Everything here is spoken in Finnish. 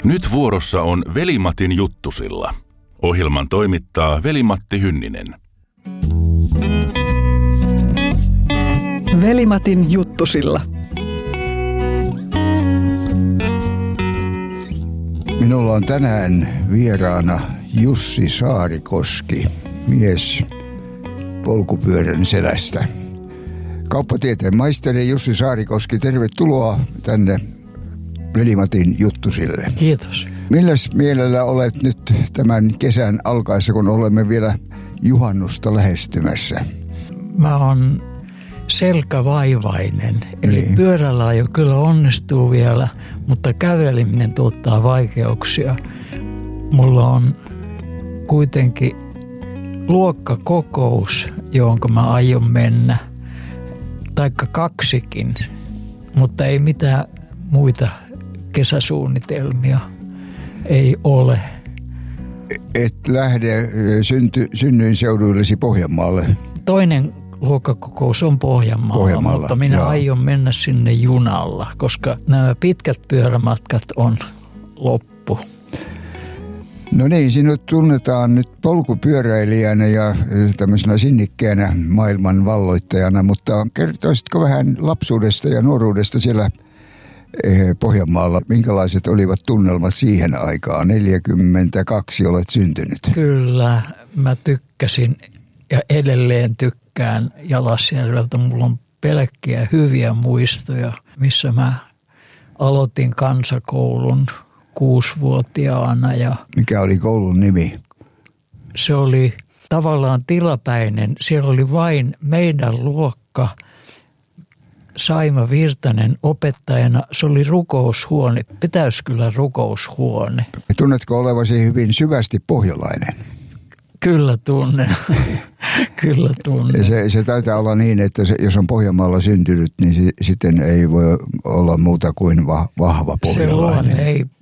Nyt vuorossa on Veli-Matin juttusilla. Ohjelman toimittaa Veli-Matti Hynninen. Veli-Matin juttusilla. Minulla on tänään vieraana Jussi Saarikoski, mies polkupyörän selästä. Kauppatieteen maisteri Jussi Saarikoski, tervetuloa tänne Veli-Matin juttusille. Kiitos. Milläs mielellä olet nyt tämän kesän alkaessa, kun olemme vielä juhannusta lähestymässä? Mä oon selkävaivainen, eli pyörällä jo kyllä onnistuu vielä, mutta käveleminen tuottaa vaikeuksia. Mulla on kuitenkin luokkakokous, johonka mä aion mennä, taikka kaksikin, mutta ei mitään muita kesäsuunnitelmia ei ole. Et lähde synnyinseuduillesi Pohjanmaalle? Toinen luokkakokous on Pohjanmaalla, mutta minä aion mennä sinne junalla, koska nämä pitkät pyörämatkat on loppu. No niin, sinut tunnetaan nyt polkupyöräilijänä ja tämmöisenä sinnikkäänä maailman valloittajana, mutta kertoisitko vähän lapsuudesta ja nuoruudesta siellä Pohjanmaalla? Minkälaiset olivat tunnelmat siihen aikaan? 42 olet syntynyt. Kyllä, mä tykkäsin ja edelleen tykkään Jalasjärveltä. Mulla on pelkkiä hyviä muistoja, missä mä aloitin kansakoulun 6-vuotiaana. Mikä oli koulun nimi? Se oli tavallaan tilapäinen. Siellä oli vain meidän luokka. Saima Virtanen opettajana. Se oli rukoushuone, Pitäyskylän rukoushuone. Tunnetko olevasi hyvin syvästi pohjalainen? Kyllä tunnen. Kyllä tunnen. Se taitaa olla niin, että jos on Pohjanmaalla syntynyt, niin sitten ei voi olla muuta kuin vahva pohjalainen. Se on, ei